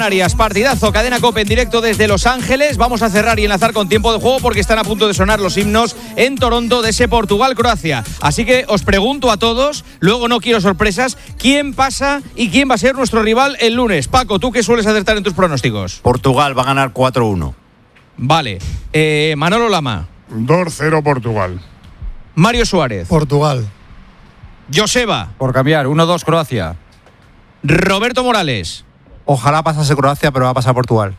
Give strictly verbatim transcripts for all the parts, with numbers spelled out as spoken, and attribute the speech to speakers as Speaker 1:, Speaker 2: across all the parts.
Speaker 1: Canarias, partidazo, Cadena COPE en directo desde Los Ángeles. Vamos a cerrar y enlazar con tiempo de juego porque están a punto de sonar los himnos en Toronto de ese Portugal-Croacia. Así que os pregunto a todos, luego no quiero sorpresas, ¿quién pasa y quién va a ser nuestro rival el lunes? Paco, ¿tú qué sueles acertar en tus pronósticos?
Speaker 2: Portugal va a ganar cuatro uno.
Speaker 1: Vale. Eh, Manolo Lama.
Speaker 3: dos cero Portugal.
Speaker 1: Mario Suárez.
Speaker 4: Portugal.
Speaker 1: Joseba.
Speaker 5: Por cambiar, uno dos Croacia.
Speaker 1: Roberto Morales.
Speaker 2: Ojalá pasase Croacia, pero va a pasar Portugal.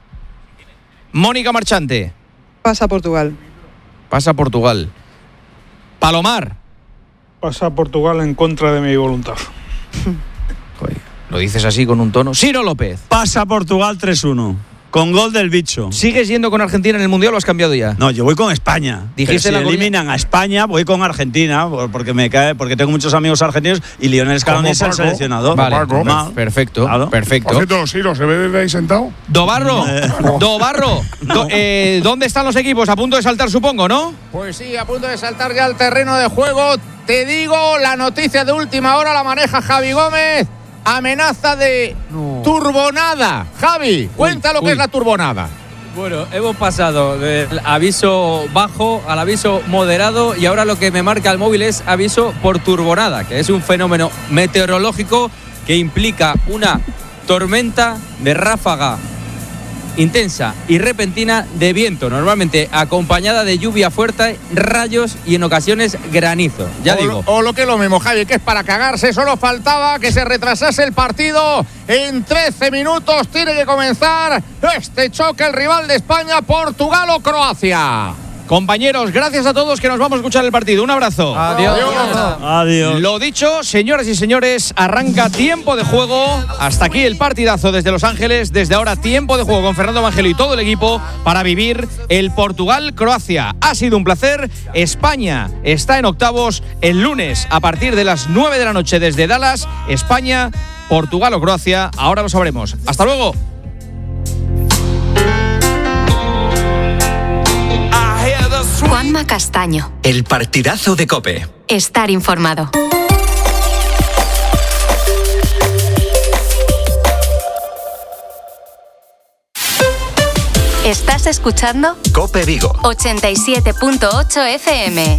Speaker 1: Mónica Marchante.
Speaker 6: Pasa Portugal.
Speaker 1: Pasa Portugal. Palomar.
Speaker 7: Pasa Portugal en contra de mi voluntad.
Speaker 1: Joder, lo dices así con un tono. Ciro López.
Speaker 8: Pasa Portugal tres uno. Con gol del bicho.
Speaker 1: ¿Sigues yendo con Argentina en el Mundial o has cambiado ya?
Speaker 8: No, yo voy con España.
Speaker 1: Dijiste
Speaker 8: Pero si
Speaker 1: la
Speaker 8: eliminan a España, voy con Argentina, porque me cae, porque tengo muchos amigos argentinos y Lionel Scaloni es el seleccionador.
Speaker 1: Vale,
Speaker 3: Paco.
Speaker 1: per- perfecto,
Speaker 8: Claro.
Speaker 1: perfecto.
Speaker 3: Por cierto, Siro, ¿se ve desde ahí sentado?
Speaker 1: Dobarro, Dobarro, do- eh, ¿dónde están los equipos? A punto de saltar, supongo, ¿no?
Speaker 9: Pues sí, a punto de saltar ya al terreno de juego. Te digo, la noticia de última hora la maneja Javi Gómez. Amenaza de no. turbonada. Javi, cuenta uy, lo que uy. es la turbonada.
Speaker 10: Bueno, hemos pasado del aviso bajo al aviso moderado y ahora lo que me marca el móvil es aviso por turbonada, que es un fenómeno meteorológico que implica una tormenta de ráfaga intensa y repentina de viento, normalmente acompañada de lluvia fuerte, rayos y en ocasiones granizo. Ya
Speaker 9: o
Speaker 10: digo.
Speaker 9: Lo, o lo que es lo mismo, Javi, que es para cagarse. Solo faltaba que se retrasase el partido. En trece minutos tiene que comenzar este choque, el rival de España, Portugal o Croacia.
Speaker 1: Compañeros, gracias a todos que nos vamos a escuchar el partido. Un abrazo.
Speaker 10: Adiós.
Speaker 8: Adiós. Adiós.
Speaker 1: Lo dicho, señoras y señores, arranca tiempo de juego. Hasta aquí el partidazo desde Los Ángeles. Desde ahora tiempo de juego con Fernando Evangelo y todo el equipo para vivir el Portugal-Croacia. Ha sido un placer. España está en octavos el lunes a partir de las nueve de la noche desde Dallas. España, Portugal o Croacia. Ahora lo sabremos. Hasta luego.
Speaker 11: Juanma Castaño.
Speaker 12: El partidazo de COPE.
Speaker 11: Estar informado. ¿Estás escuchando?
Speaker 12: COPE Vigo.
Speaker 11: ochenta y siete punto ocho F M.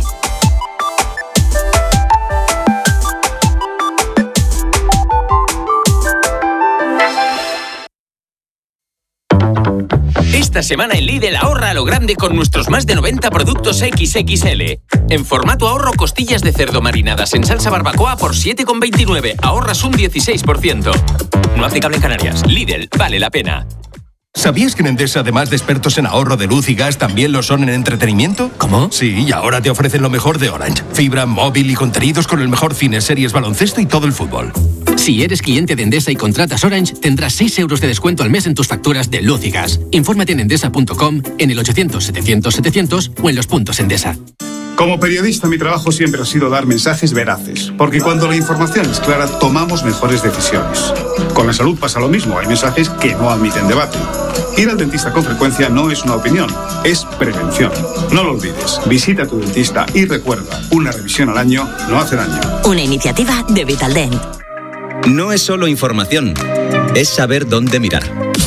Speaker 12: Esta semana en Lidl ahorra a lo grande con nuestros más de noventa productos equis equis ele. En formato ahorro, costillas de cerdo marinadas en salsa barbacoa por siete con veintinueve. Ahorras un dieciséis por ciento. No aplicable en Canarias. Lidl, vale la pena.
Speaker 13: ¿Sabías que en Endesa, además de expertos en ahorro de luz y gas, también lo son en entretenimiento?
Speaker 12: ¿Cómo?
Speaker 13: Sí, y ahora te ofrecen lo mejor de Orange. Fibra, móvil y contenidos con el mejor cine, series, baloncesto y todo el fútbol.
Speaker 14: Si eres cliente de Endesa y contratas Orange, tendrás seis euros de descuento al mes en tus facturas de luz y gas. Infórmate en endesa punto com, en el ochocientos setecientos setecientos o en los puntos Endesa.
Speaker 15: Como periodista, mi trabajo siempre ha sido dar mensajes veraces, porque cuando la información es clara, tomamos mejores decisiones. Con la salud pasa lo mismo, hay mensajes que no admiten debate. Ir al dentista con frecuencia no es una opinión, es prevención. No lo olvides, visita a tu dentista y recuerda, una revisión al año no hace daño.
Speaker 16: Una iniciativa de Vitaldent.
Speaker 17: No es solo información, es saber dónde mirar.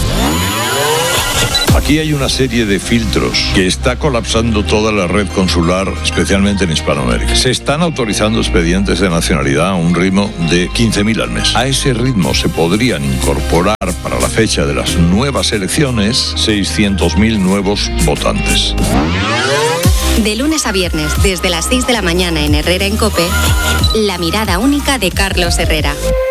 Speaker 18: Aquí hay una serie de filtros que está colapsando toda la red consular, especialmente en Hispanoamérica. Se están autorizando expedientes de nacionalidad a un ritmo de quince mil al mes. A ese ritmo se podrían incorporar para la fecha de las nuevas elecciones seiscientos mil nuevos votantes.
Speaker 11: De lunes a viernes, desde las seis de la mañana en Herrera en COPE, la mirada única de Carlos Herrera.